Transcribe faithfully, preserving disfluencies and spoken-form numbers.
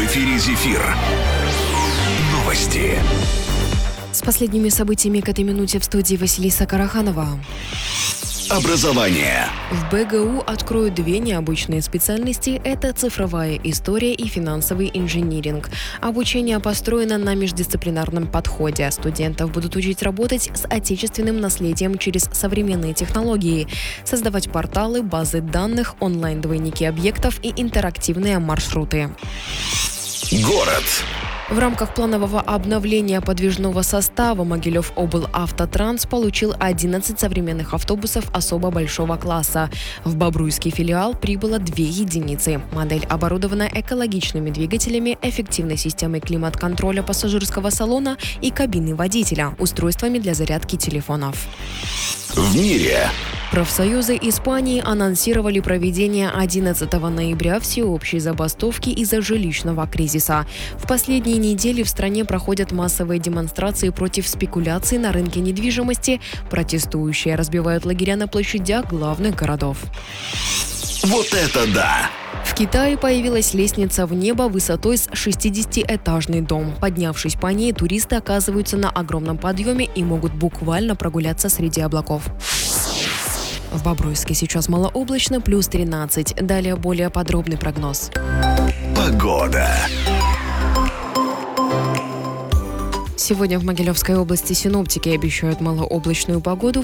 эфире «Зефир». Новости. С последними событиями к этой минуте в студии Василиса Караханова. Образование. В БГУ откроют две необычные специальности – это цифровая история и финансовый инжиниринг. Обучение построено на междисциплинарном подходе. Студентов будут учить работать с отечественным наследием через современные технологии, создавать порталы, базы данных, онлайн-двойники объектов и интерактивные маршруты. Город. В рамках планового обновления подвижного состава Могилев-облавтотранс получил одиннадцать современных автобусов особо большого класса. В Бобруйский филиал прибыло две единицы. Модель оборудована экологичными двигателями, эффективной системой климат-контроля пассажирского салона и кабины водителя, устройствами для зарядки телефонов. В мире. Профсоюзы Испании анонсировали проведение одиннадцатого ноября всеобщей забастовки из-за жилищного кризиса. В последние недели в стране проходят массовые демонстрации против спекуляций на рынке недвижимости. Протестующие разбивают лагеря на площадях главных городов. Вот это да! В Китае появилась лестница в небо высотой с шестидесятиэтажный дом. Поднявшись по ней, туристы оказываются на огромном подъеме и могут буквально прогуляться среди облаков. В Бобруйске сейчас малооблачно, плюс тринадцать. Далее более подробный прогноз. Погода. Сегодня в Могилевской области синоптики обещают малооблачную погоду.